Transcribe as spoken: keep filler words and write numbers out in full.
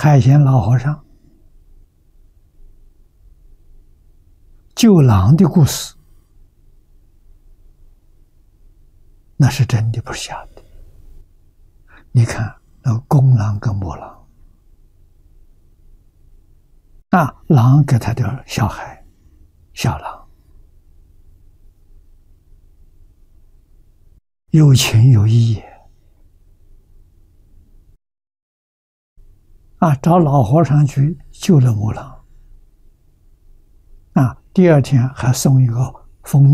海贤老和尚救狼的故事，那是真的，不是假的。你看那个公狼跟母狼，啊，狼给他的小孩小狼，有情有义啊，找老和尚去救了母狼，啊，第二天还送一个蜂蜜。